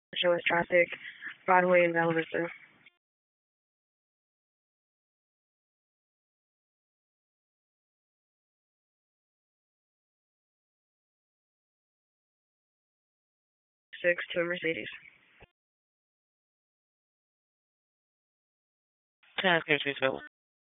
Show us traffic, Broadway and Bella Vista. 6 to a Mercedes. 10 Street